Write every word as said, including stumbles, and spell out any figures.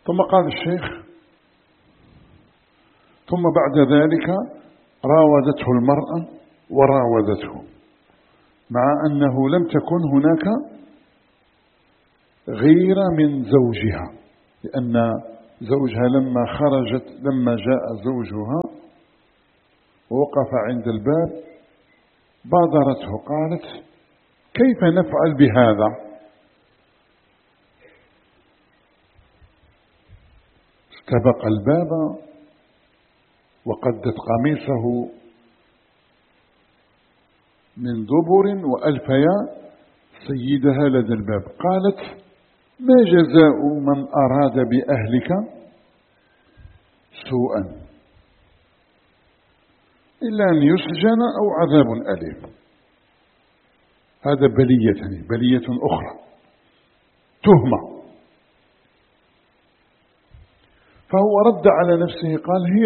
ثم قال الشيخ: ثم بعد ذلك راودته المرأة وراودته، مع أنه لم تكن هناك غيرة من زوجها، لأن زوجها لما خرجت لما جاء زوجها ووقف عند الباب بادرته، قالت: كيف نفعل بهذا؟ استبق الباب وقدت قميصه من دبر وألفيا سيدها لدى الباب. قالت: ما جزاء من أراد بأهلك سوءا إلا أن يسجن أو عذاب أليم. هذا بلية بلية أخرى، تهمة. فهو رد على نفسه قال: هي